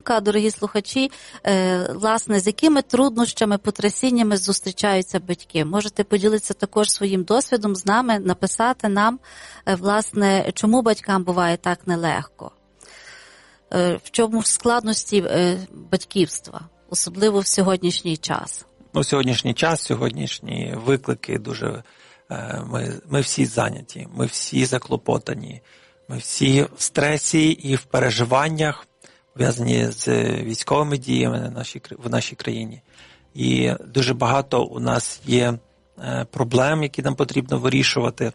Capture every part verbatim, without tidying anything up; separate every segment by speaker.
Speaker 1: думка, дорогі слухачі, власне, з якими труднощами, потрясіннями зустрічаються батьки? Можете поділитися також своїм досвідом з нами, написати нам, власне, чому батькам буває так нелегко? В чому складності батьківства, особливо в сьогоднішній час?
Speaker 2: Ну, сьогоднішній час, сьогоднішні виклики дуже... Ми, ми всі зайняті, ми всі заклопотані, ми всі в стресі і в переживаннях, пов'язані з військовими діями в нашій, в нашій країні. І дуже багато у нас є проблем, які нам потрібно вирішувати.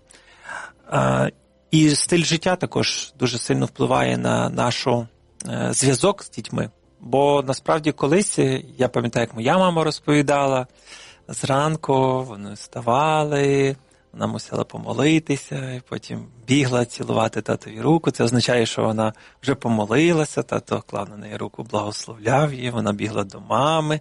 Speaker 2: І стиль життя також дуже сильно впливає на наш зв'язок з дітьми. Бо насправді колись, я пам'ятаю, як моя мама розповідала, зранку вони вставали, вона мусила помолитися, і потім бігла цілувати татові руку. Це означає, що вона вже помолилася, тато клав на неї руку, благословляв її, вона бігла до мами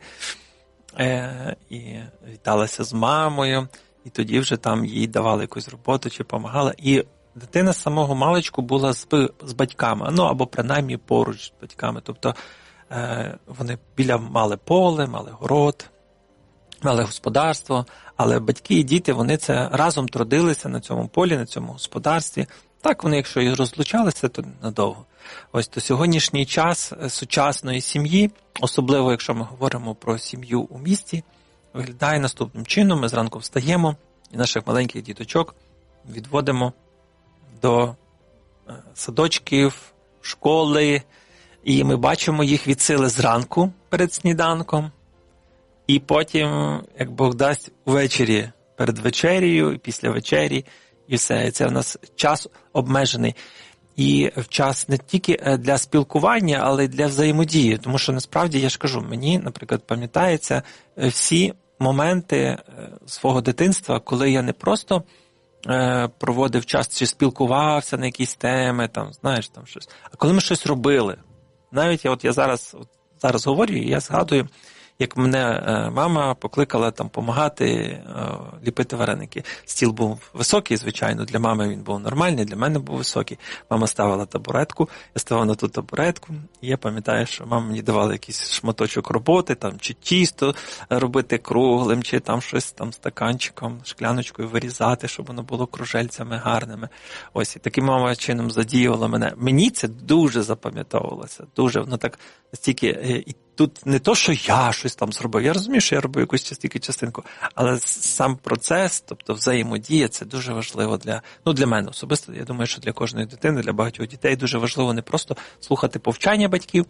Speaker 2: е- і віталася з мамою, і тоді вже там їй давали якусь роботу чи допомагала. І дитина з самого маличку була з, з батьками, ну або принаймні поруч з батьками. Тобто е- вони біля мали поле, мали город, мали господарство, але батьки і діти, вони це разом трудилися на цьому полі, на цьому господарстві. Так, вони, якщо і розлучалися, то надовго. Ось, то сьогоднішній час сучасної сім'ї, особливо, якщо ми говоримо про сім'ю у місті, виглядає наступним чином. Ми зранку встаємо і наших маленьких діточок відводимо до садочків, школи, і ми бачимо їх від сили зранку перед сніданком, і потім, як Бог дасть, ввечері перед вечерею, і після вечері, і все. Це в нас час обмежений. І час не тільки для спілкування, але й для взаємодії. Тому що, насправді, я ж кажу, мені, наприклад, пам'ятаються всі моменти свого дитинства, коли я не просто проводив час чи спілкувався на якісь теми, там, знаєш, там щось, а коли ми щось робили. Навіть я, от я зараз, от, зараз говорю, і я згадую, як мене мама покликала там допомагати ліпити вареники. Стіл був високий, звичайно, для мами він був нормальний, для мене був високий. Мама ставила табуретку, я ставив на ту табуретку, і я пам'ятаю, що мама мені давала якийсь шматочок роботи, там, чи тісто робити круглим, чи там щось там стаканчиком, шкляночкою вирізати, щоб воно було кружельцями гарними. Ось, і таким мама чином задіювала мене. Мені це дуже запам'ятовувалося, дуже, воно так настільки... І тут не то, що я щось там зробив. Я розумію, що я робив якусь тільки частинку, але сам процес, тобто взаємодія, це дуже важливо для, ну, для мене особисто. Я думаю, що для кожної дитини, для багатьох дітей дуже важливо не просто слухати повчання батьків,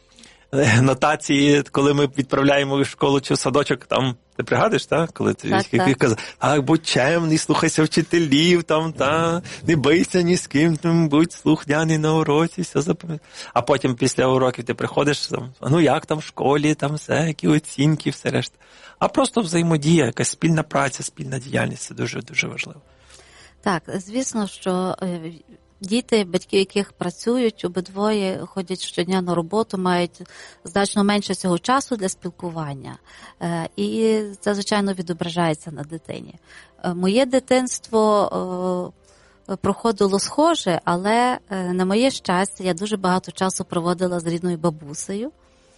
Speaker 2: нотації, коли ми відправляємо в школу чи в садочок, там, ти пригадуєш, так? Коли ти
Speaker 1: так, так.
Speaker 2: казав, а, будь чемний, слухайся вчителів, там, та, не бийся ні з ким, там, будь слухняний на уроці, все запам'ятай. А потім після уроків ти приходиш, там, ну як там в школі, там все, які оцінки, все решта. А просто взаємодія, якась спільна праця, спільна діяльність, це дуже-дуже важливо.
Speaker 1: Так, звісно, що діти, батьки, яких працюють, обидвоє ходять щодня на роботу, мають значно менше цього часу для спілкування. І це, звичайно, відображається на дитині. Моє дитинство проходило схоже, але на моє щастя я дуже багато часу проводила з рідною бабусею,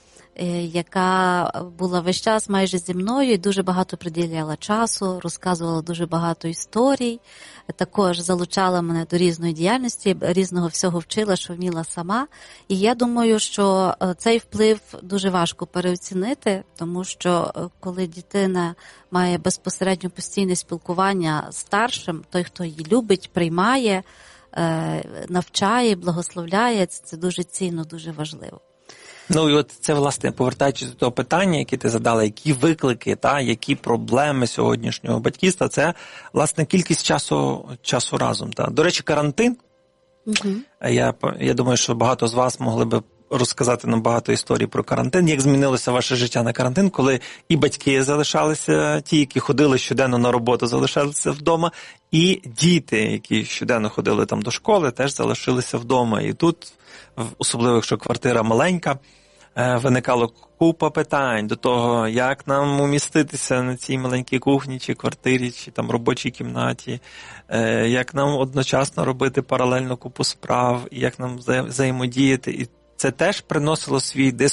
Speaker 1: яка була весь час майже зі мною і дуже багато приділяла часу, розказувала дуже багато історій, також залучала мене до різної діяльності, різного всього вчила, що вміла сама. І я думаю, що цей вплив дуже важко переоцінити, тому що коли дитина має безпосередньо постійне спілкування з старшим, той, хто її любить, приймає, навчає, благословляє, це дуже цінно, дуже важливо.
Speaker 2: Ну і от це, власне, повертаючись до того питання, яке ти задала, які виклики, та, які проблеми сьогоднішнього батьківства, це, власне, кількість часу, часу разом. Та. До речі, карантин, угу. я, я думаю, що багато з вас могли би розказати нам багато історій про карантин, як змінилося ваше життя на карантин, коли і батьки залишалися, ті, які ходили щоденно на роботу, залишалися вдома, і діти, які щоденно ходили там до школи, теж залишилися вдома. І тут, особливо якщо квартира маленька, виникало купа питань до того, як нам уміститися на цій маленькій кухні, чи квартирі, чи там робочій кімнаті, як нам одночасно робити паралельно купу справ, як нам взаємодіяти. І це теж приносило свій дискомфорт.